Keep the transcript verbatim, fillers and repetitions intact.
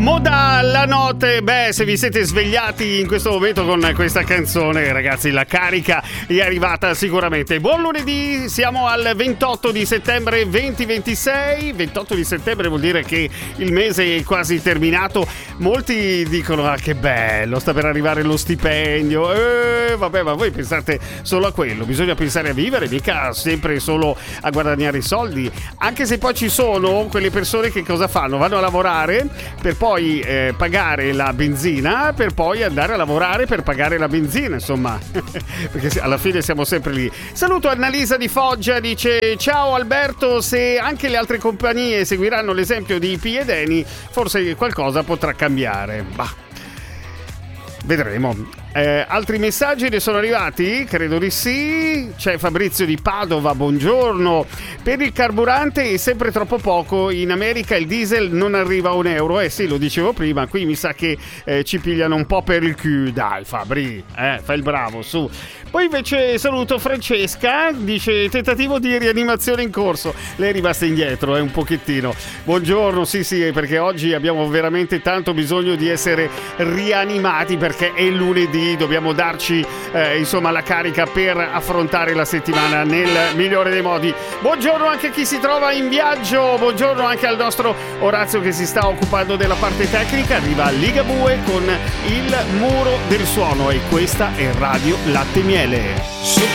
Moda la notte. Beh, se vi siete svegliati in questo momento con questa canzone, ragazzi, la carica è arrivata sicuramente. Buon lunedì, siamo al ventotto di settembre duemilaventisei. ventotto di settembre vuol dire che il mese è quasi terminato. Molti dicono: ah, che bello, sta per arrivare lo stipendio. Eh, vabbè, ma voi pensate solo a quello? Bisogna pensare a vivere, mica sempre solo a guadagnare i soldi. Anche se poi ci sono quelle persone che cosa fanno? Vanno a lavorare per poi eh, pagare la benzina, per poi andare a lavorare per pagare la benzina, insomma, perché alla fine siamo sempre lì. Saluto Annalisa di Foggia, dice: ciao Alberto, se anche le altre compagnie seguiranno l'esempio di P ed Eni, forse qualcosa potrà cambiare. Bah, vedremo. Eh, altri messaggi ne sono arrivati? Credo di sì. C'è Fabrizio di Padova, buongiorno. Per il carburante è sempre troppo poco. In America il diesel non arriva a un euro. Eh sì, lo dicevo prima. Qui mi sa che eh, ci pigliano un po' per il culo. Dai Fabri, eh, fai il bravo, su. Poi invece saluto Francesca, dice: tentativo di rianimazione in corso. Lei è rimasta indietro, eh, un pochettino. Buongiorno, sì sì, perché oggi abbiamo veramente tanto bisogno di essere rianimati, perché è lunedì. Dobbiamo darci eh, insomma la carica per affrontare la settimana nel migliore dei modi. Buongiorno anche a chi si trova in viaggio, buongiorno anche al nostro Orazio che si sta occupando della parte tecnica. Arriva Ligabue con il muro del suono e questa è Radio Latte Miele.